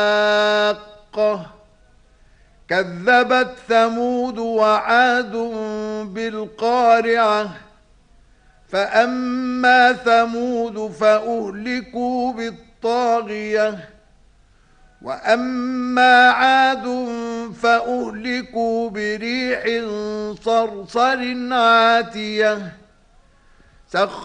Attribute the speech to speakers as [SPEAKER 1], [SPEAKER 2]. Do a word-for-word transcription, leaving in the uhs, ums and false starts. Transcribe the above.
[SPEAKER 1] الحاقة كذبت ثمود وعاد بالقارعة فأما ثمود فأهلكوا بالطاغية وأما عاد فأهلكوا بريح صرصر عاتية